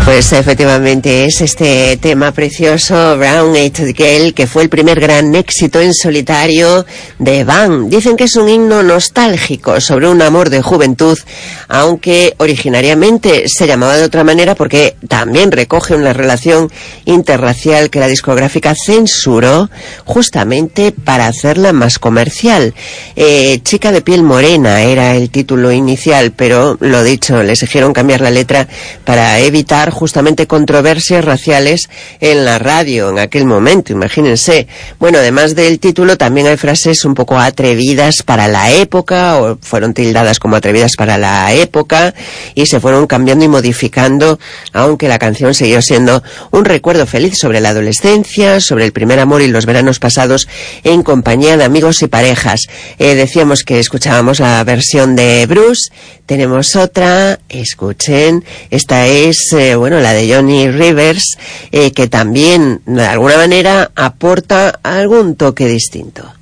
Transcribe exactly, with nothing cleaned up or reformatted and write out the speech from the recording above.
Pues efectivamente es este tema precioso, Brown Eyed Girl, que fue el primer gran éxito en solitario de Van. Dicen que es un himno nostálgico sobre un amor de juventud, aunque originariamente se llamaba de otra manera porque también recoge una relación interracial que la discográfica censuró justamente para hacerla más comercial. Eh, Chica de piel morena era el título inicial, pero lo dicho, le exigieron cambiar la letra para evitar justamente controversias raciales en la radio en aquel momento, imagínense. Bueno, además del título también hay frases un poco atrevidas para la época, o fueron tildadas como atrevidas para la época, y se fueron cambiando y modificando, aunque la canción siguió siendo un recuerdo feliz sobre la adolescencia, sobre el primer amor y los veranos pasados en compañía de amigos y parejas. Eh, decíamos que escuchábamos la versión de Bruce, tenemos otra, escuchen, esta es, eh, bueno, la de Johnny Rivers, eh, que también de alguna manera aporta algún toque distinto.